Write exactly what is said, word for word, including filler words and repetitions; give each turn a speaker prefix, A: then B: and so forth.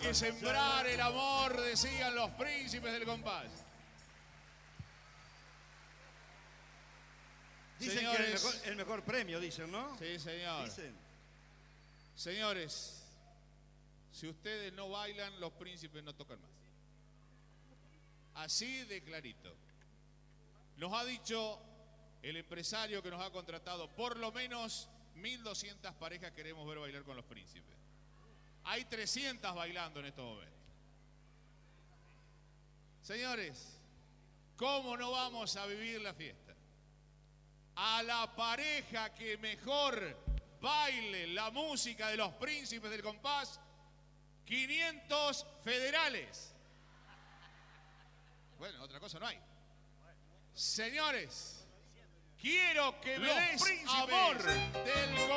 A: que sembrar el amor, decían los príncipes del compás.
B: Dicen
A: Señores,
B: que el mejor, el mejor premio, dicen, ¿no?
A: Sí, señor.
B: Dicen.
A: Señores, si ustedes no bailan, los príncipes no tocan más. Así de clarito. Nos ha dicho el empresario que nos ha contratado, por lo menos mil doscientas parejas queremos ver bailar con los príncipes. Hay trescientas bailando en estos momentos. Señores, ¿cómo no vamos a vivir la fiesta? A la pareja que mejor baile la música de los príncipes del compás, quinientos federales. Bueno, otra cosa no hay. Señores, quiero que me
C: Los
A: des
C: príncipes
A: amor del